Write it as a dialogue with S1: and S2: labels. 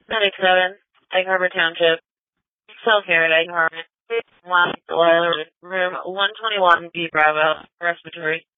S1: 97, Egg Harbor Township, self-care at Egg Harbor, room 121, B Bravo, respiratory.